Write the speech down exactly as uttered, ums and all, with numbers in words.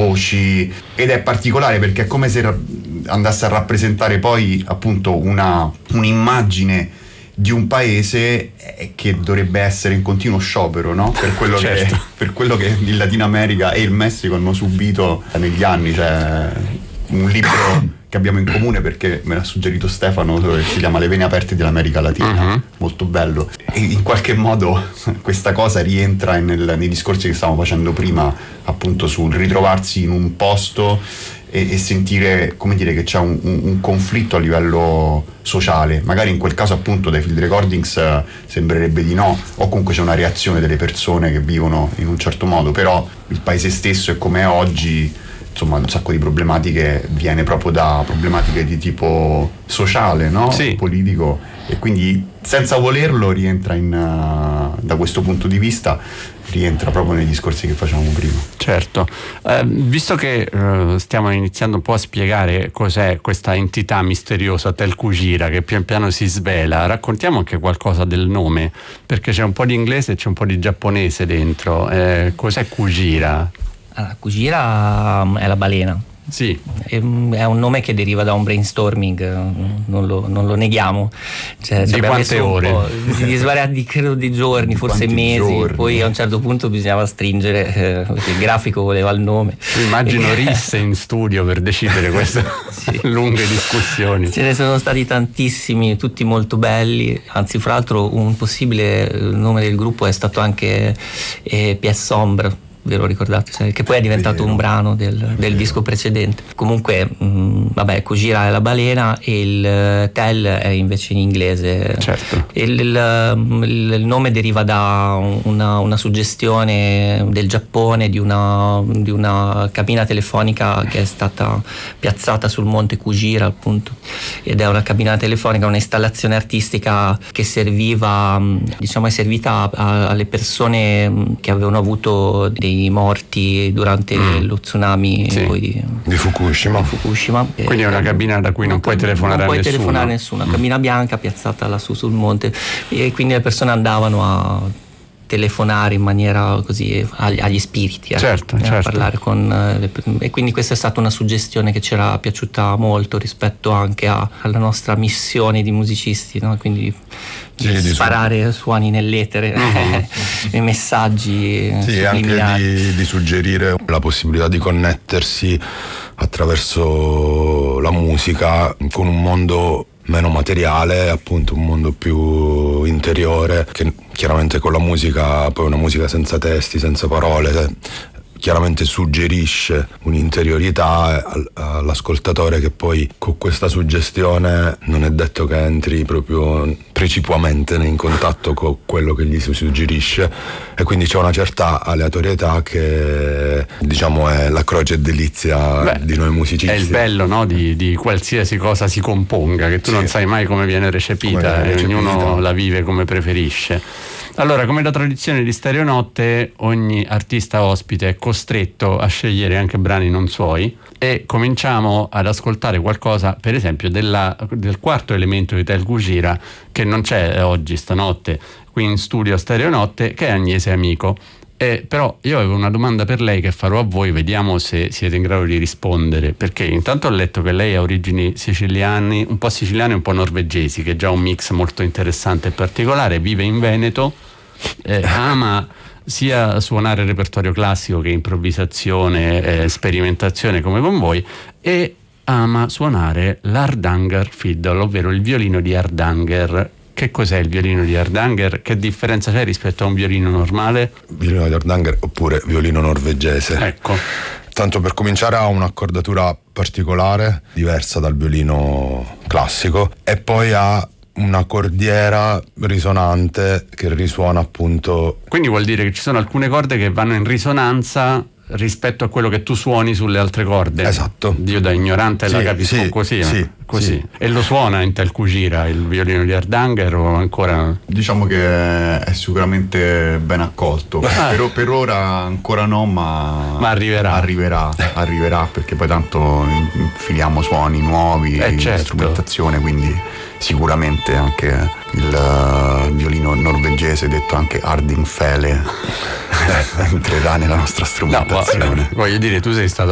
voci, ed è particolare perché è come se ra- andasse a rappresentare poi appunto una un'immagine di un paese che dovrebbe essere in continuo sciopero, no? Per quello, certo. che, per quello che il Latino America e il Messico hanno subito negli anni. Cioè, un libro che abbiamo in comune, perché me l'ha suggerito Stefano, si chiama Le vene aperte dell'America Latina, uh-huh. molto bello, e in qualche modo questa cosa rientra nel, nei discorsi che stavamo facendo prima, appunto sul ritrovarsi in un posto e, e sentire, come dire, che c'è un, un, un conflitto a livello sociale. Magari in quel caso appunto dai field recordings eh, sembrerebbe di no, o comunque c'è una reazione delle persone che vivono in un certo modo, però il paese stesso è come è oggi. Insomma, un sacco di problematiche viene proprio da problematiche di tipo sociale, no? Sì. Politico, e quindi senza volerlo rientra in uh, da questo punto di vista rientra proprio nei discorsi che facevamo prima. Certo, eh, visto che uh, stiamo iniziando un po' a spiegare cos'è questa entità misteriosa Tel Kujira che pian piano si svela, raccontiamo anche qualcosa del nome, perché c'è un po' di inglese e c'è un po' di giapponese dentro. Eh, cos'è Kujira? Allora, Kujira è la balena. Sì. È un nome che deriva da un brainstorming, non lo, non lo neghiamo. Cioè, di quante ore? Di, di svariati, credo, di giorni, forse mesi. Giorni. Poi a un certo punto bisognava stringere, eh, il grafico voleva il nome. Immagino risse in studio per decidere queste sì. lunghe discussioni. Ce ne sono stati tantissimi, tutti molto belli. Anzi, fra l'altro, un possibile nome del gruppo è stato anche eh, Pièce Sombre. Ve lo ricordate? Che poi è diventato un brano del, del disco precedente. Comunque, mh, vabbè, Kujira è la balena e il Tel è invece in inglese. Certo. Il, il, il nome deriva da una, una suggestione del Giappone di una, di una cabina telefonica che è stata piazzata sul monte Kujira, appunto. Ed è una cabina telefonica, un'installazione artistica che serviva, diciamo, è servita a, a, alle persone che avevano avuto dei morti durante mm. lo tsunami sì. poi di, di Fukushima. Di Fukushima. Quindi è una cabina da cui non, non puoi telefonare non a nessuno. Non puoi telefonare a nessuno, una cabina bianca piazzata lassù sul monte, e quindi le persone andavano a telefonare in maniera così agli, agli spiriti, eh, certo, a certo. parlare con le, e quindi questa è stata una suggestione che ci era piaciuta molto rispetto anche a, alla nostra missione di musicisti, no? Quindi sì, di di sparare su... suoni nell'etere, uh-huh. e messaggi sì, anche di, di suggerire la possibilità di connettersi attraverso la musica con un mondo meno materiale, appunto un mondo più interiore, che chiaramente con la musica, poi una musica senza testi, senza parole, chiaramente suggerisce un'interiorità all'ascoltatore che poi con questa suggestione non è detto che entri proprio precipuamente in contatto con quello che gli si suggerisce, e quindi c'è una certa aleatorietà che, diciamo, è la croce e delizia Beh, di noi musicisti. È il bello, no, di, di qualsiasi cosa si componga, che tu sì. non sai mai come viene recepita, come viene recepita. E ognuno la vive come preferisce. Allora, come da tradizione di Stereonotte, ogni artista ospite è costretto a scegliere anche brani non suoi, e cominciamo ad ascoltare qualcosa, per esempio, della, del quarto elemento di Tel Kujira, che non c'è oggi, stanotte, qui in studio Stereonotte, che è Agnese Amico. Eh, però io avevo una domanda per lei che farò a voi, vediamo se siete in grado di rispondere, perché intanto ho letto che lei ha origini siciliane, un po' siciliane e un po' norvegesi, che è già un mix molto interessante e particolare, vive in Veneto, eh, ama sia suonare il repertorio classico che improvvisazione, eh, sperimentazione come con voi, e ama suonare l'Hardanger Fiddle, ovvero il violino di Hardanger. Che cos'è il violino di Hardanger? Che differenza c'è rispetto a un violino normale? Violino di Hardanger oppure violino norvegese. Ecco. Tanto per cominciare, ha un'accordatura particolare, diversa dal violino classico, e poi ha una cordiera risonante che risuona appunto. Quindi vuol dire che ci sono alcune corde che vanno in risonanza rispetto a quello che tu suoni sulle altre corde. Esatto. Io da ignorante sì, la capisco sì, così, sì, così. Sì. E lo suona in Tel Kujira il violino di Hardanger o ancora? Diciamo che è sicuramente ben accolto. Ah. Per, per ora ancora no, ma, ma arriverà. arriverà arriverà perché poi tanto infiliamo suoni nuovi, eh, certo. strumentazione, quindi sicuramente anche il uh, violino norvegese, detto anche Hardingfele, entrerà nella nostra strumentazione. No, voglio dire, tu sei stato